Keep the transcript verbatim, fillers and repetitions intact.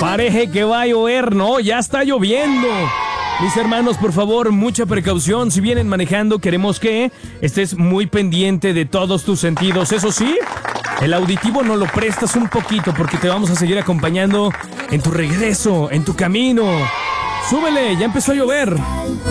Pareje que va a llover, no, ya está lloviendo. Mis hermanos, por favor, mucha precaución. Si vienen manejando, queremos que estés muy pendiente de todos tus sentidos. Eso sí, el auditivo no lo prestas un poquito porque te vamos a seguir acompañando en tu regreso, en tu camino. Súbele, ya empezó a llover.